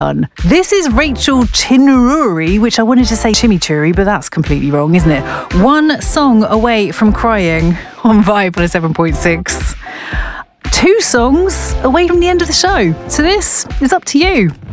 This is Rachel Chinururi, which I wanted to say chimichurri, but that's completely wrong, isn't it? One song away from crying on Vibe 7.6. 2 songs away from the end of the show. So this is up to you.